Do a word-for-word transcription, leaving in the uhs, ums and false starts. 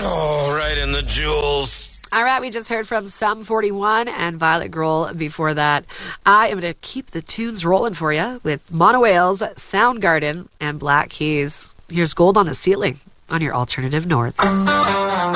Oh, right in the jewels. All right, we just heard from Sum forty-one and Violet Grohl before that. I am going to keep the tunes rolling for you with Monorail's Soundgarden and Black Keys. Here's Gold on the Ceiling on your Alternative North.